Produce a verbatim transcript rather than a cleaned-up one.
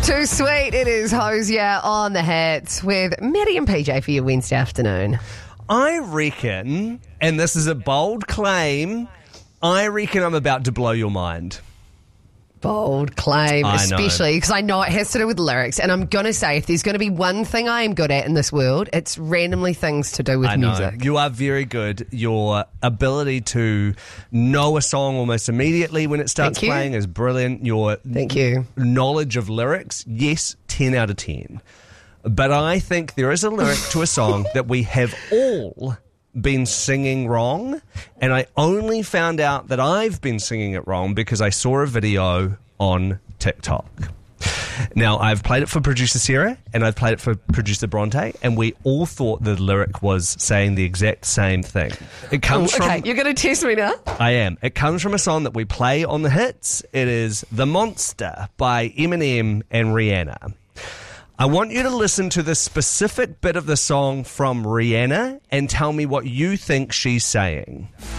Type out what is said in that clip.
Too sweet. It is Hosier on the Hits with Maddie and P J for your Wednesday afternoon. I reckon, and this is a bold claim, I reckon I'm about to blow your mind. Bold claim, I especially because I know it has to do with lyrics. And I'm going to say, if there's going to be one thing I am good at in this world, it's randomly things to do with I know. music. You are very good. Your ability to know a song almost immediately when it starts Thank you. playing is brilliant. Your Thank you. knowledge of lyrics, yes, ten out of ten. But I think there is a lyric to a song that we have all been singing wrong, and I only found out that I've been singing it wrong because I saw a video on TikTok. Now, I've played it for producer Sarah and I've played it for producer Bronte, and we all thought the lyric was saying the exact same thing. It comes Oh, okay, from... you're going to test me now? I am. It comes from a song that we play on the hits. It is The Monster by Eminem and Rihanna. I want you to listen to the specific bit of the song from Rihanna and tell me what you think she's saying.